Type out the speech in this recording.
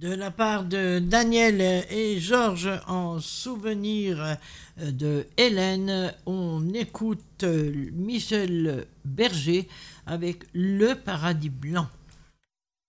De la part de Daniel et Georges, en souvenir de Hélène, on écoute Michel Berger avec Le Paradis Blanc.